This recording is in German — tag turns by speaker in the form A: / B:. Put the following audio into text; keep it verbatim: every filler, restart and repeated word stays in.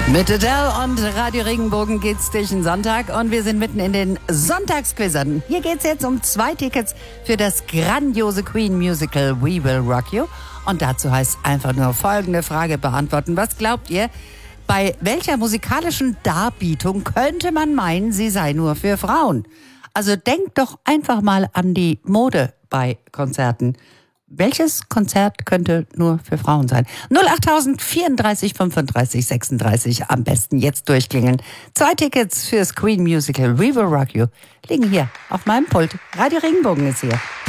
A: Mit Adele und Radio Regenbogen geht's durch den Sonntag und wir sind mitten in den Sonntagsquizzern. Hier geht's jetzt um zwei Tickets für das grandiose Queen Musical We Will Rock You. Und dazu heißt einfach nur folgende Frage beantworten. Was glaubt ihr, bei welcher musikalischen Darbietung könnte man meinen, sie sei nur für Frauen? Also denkt doch einfach mal an die Mode bei Konzerten. Welches Konzert könnte nur für Frauen sein? null acht vierunddreißig fünfunddreißig sechsunddreißig am besten jetzt durchklingeln. Zwei Tickets fürs Queen Musical We Will Rock You liegen hier auf meinem Pult. Radio Regenbogen ist hier.